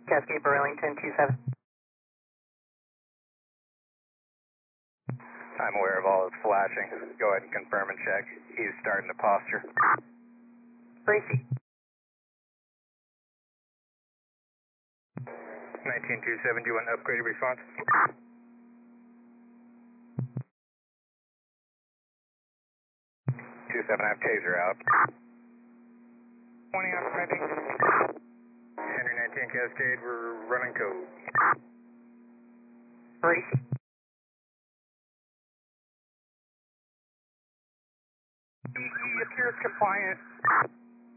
Cascade Burlington 27. I'm aware of all his flashing. Go ahead and confirm and check. He's starting to posture. Bracy. 1927, do you want an upgraded response? 27, I have taser out. 20 on ready. Henry 19 Cascade, we're running code. Bracy. He appears compliant.